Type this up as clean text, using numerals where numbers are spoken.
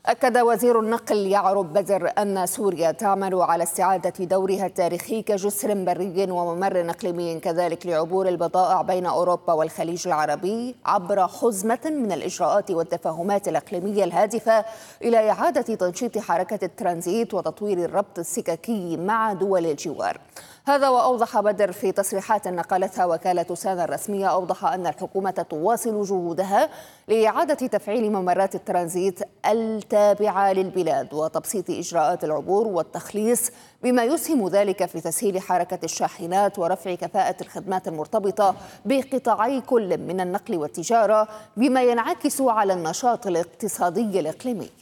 أكد وزير النقل يعرب بدر أن سوريا تعمل على استعادة دورها التاريخي كجسر بري وممر إقليمي كذلك لعبور البضائع بين أوروبا والخليج العربي عبر حزمة من الإجراءات والتفاهمات الإقليمية الهادفة إلى إعادة تنشيط حركة الترانزيت وتطوير الربط السككي مع دول الجوار. هذا وأوضح بدر في تصريحات نقلتها وكالة سانا الرسمية، أوضح أن الحكومة تواصل جهودها لإعادة تفعيل ممرات الترانزيت التابعة للبلاد وتبسيط إجراءات العبور والتخليص، بما يسهم ذلك في تسهيل حركة الشاحنات ورفع كفاءة الخدمات المرتبطة بقطاعي كل من النقل والتجارة، بما ينعكس على النشاط الاقتصادي الإقليمي.